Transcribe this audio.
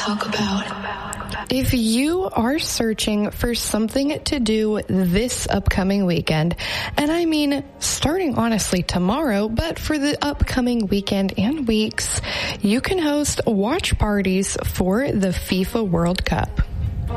talk about. If you are searching for something to do this upcoming weekend, and I mean starting honestly tomorrow, but for the upcoming weekend and weeks, you can host watch parties for the FIFA World Cup.